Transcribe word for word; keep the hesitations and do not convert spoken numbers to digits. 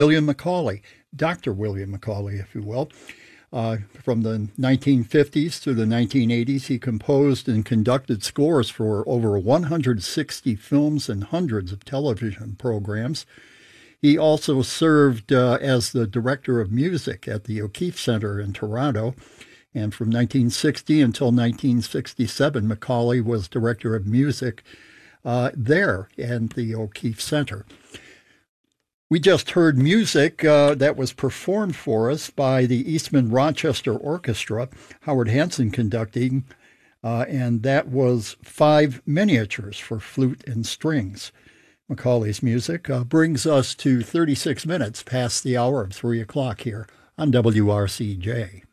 William Macaulay, Doctor William Macaulay, if you will. Uh, from the nineteen fifties to the nineteen eighties, he composed and conducted scores for over one hundred sixty films and hundreds of television programs. He also served uh, as the director of music at the O'Keeffe Center in Toronto. And from nineteen sixty until nineteen sixty-seven, Macaulay was director of music uh, there at the O'Keeffe Center. We just heard music uh, that was performed for us by the Eastman Rochester Orchestra, Howard Hanson conducting, uh, and that was Five Miniatures for Flute and Strings. Macaulay's music uh, brings us to thirty-six minutes past the hour of three o'clock here on W R C J.